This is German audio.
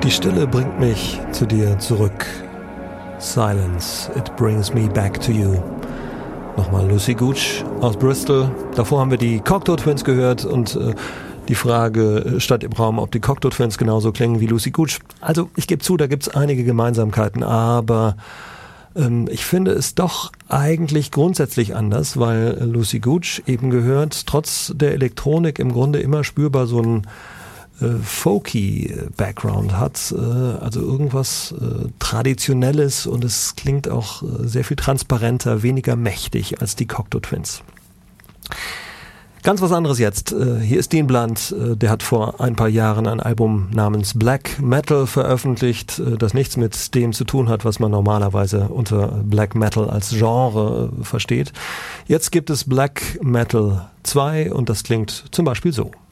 Die Stille bringt mich zu dir zurück. Silence, it brings me back to you. Nochmal Lucy Gooch aus Bristol. Davor haben wir die Cocteau Twins gehört und die Frage stand im Raum, ob die Cocteau Twins genauso klingen wie Lucy Gooch. Also ich gebe zu, da gibt es einige Gemeinsamkeiten, aber ich finde es doch eigentlich grundsätzlich anders, weil Lucy Gooch eben gehört, trotz der Elektronik im Grunde immer spürbar so ein folky Background hat, also irgendwas Traditionelles, und es klingt auch sehr viel transparenter, weniger mächtig als die Cocteau Twins. Ganz was anderes jetzt. Hier ist Dean Blunt, der hat vor ein paar Jahren ein Album namens Black Metal veröffentlicht, das nichts mit dem zu tun hat, was man normalerweise unter Black Metal als Genre versteht. Jetzt gibt es Black Metal 2 und das klingt zum Beispiel so.